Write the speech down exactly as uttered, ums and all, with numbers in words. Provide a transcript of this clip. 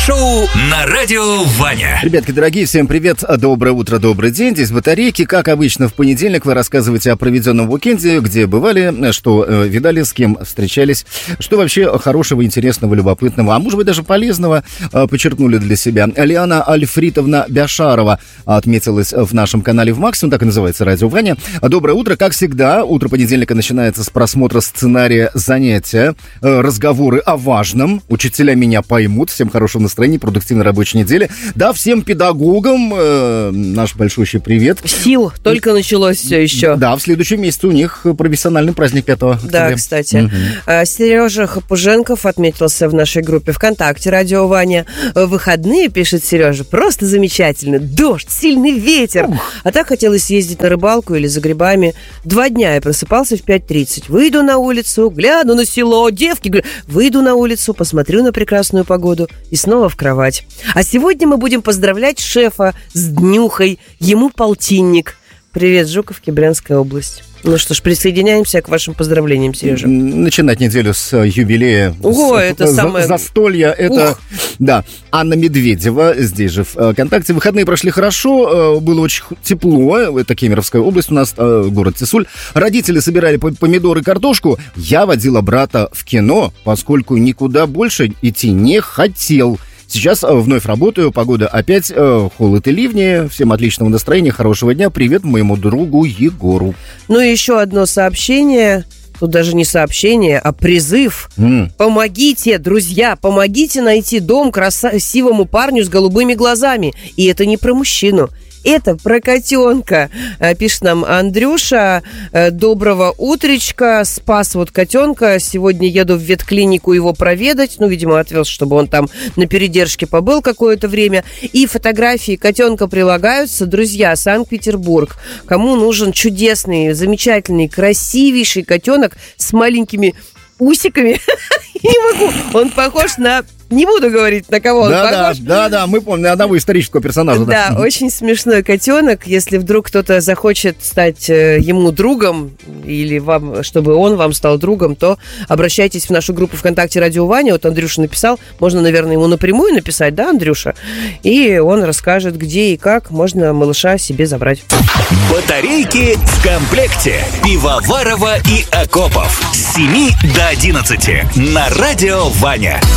Шоу на радио Ваня. Ребятки, дорогие, всем привет, доброе утро, добрый день. Здесь Батарейки. Как обычно, в понедельник вы рассказываете о проведенном уикенде, где бывали, что э, видали, с кем встречались, что вообще хорошего, интересного, любопытного, а может быть даже полезного э, подчеркнули для себя. Лиана Альфритовна Бяшарова отметилась в нашем канале в Максимум, так и называется радио Ваня. Доброе утро. Как всегда, утро понедельника начинается с просмотра сценария занятия, э, разговоры о важном. Учителя меня поймут. Всем хорошего настроения, продуктивной рабочей недели. Да, всем педагогам э, наш большущий привет. Сил только началось все еще. Да, в следующем месяце у них профессиональный праздник пятого октября. Да, кстати. Угу. Сережа Хапуженков отметился в нашей группе ВКонтакте «Радио Ваня». Выходные, пишет Сережа, просто замечательно. Дождь, сильный ветер. Ух. А так хотелось съездить на рыбалку или за грибами. Два дня я просыпался в пять тридцать. Выйду на улицу, гляну на село, девки, гля... выйду на улицу, посмотрю на прекрасную погоду и снова в кровать. А сегодня мы будем поздравлять шефа с днюхой. Ему полтинник. Привет, Жуковки, Брянская область. Ну что ж, присоединяемся к вашим поздравлениям, Сережа. Начинать неделю с юбилея. Ого, с, это за, самое... Застолья. Это, Ух. да, Анна Медведева здесь же в ВКонтакте. Выходные прошли хорошо, было очень тепло. Это Кемеровская область у нас, город Тесуль. Родители собирали помидоры и картошку. Я водила брата в кино, поскольку никуда больше идти не хотел. Сейчас вновь работаю, погода опять э, холод и ливни. Всем отличного настроения, хорошего дня. Привет моему другу Егору. Ну и еще одно сообщение. Тут даже не сообщение, а призыв. Mm. Помогите, друзья, помогите найти дом красивому парню с голубыми глазами. И это не про мужчину. Это про котенка. Пишет нам Андрюша. Доброго утречка. Спас вот котенка. Сегодня еду в ветклинику его проведать. Ну, видимо, отвез, чтобы он там на передержке побыл какое-то время. И фотографии котенка прилагаются. Друзья, Санкт-Петербург. Кому нужен чудесный, замечательный, красивейший котенок с маленькими усиками? Не могу. Он похож на... Не буду говорить, на кого он да, похож. Да, да, да, мы помним одного исторического персонажа. Да, да, очень смешной котенок. Если вдруг кто-то захочет стать ему другом, или вам, чтобы он вам стал другом, то обращайтесь в нашу группу ВКонтакте «Радио Ваня». Вот Андрюша написал. Можно, наверное, ему напрямую написать, да, Андрюша? И он расскажет, где и как можно малыша себе забрать. Батарейки в комплекте. Пивоварова и Акопов. С семи до одиннадцати на радио Ваня.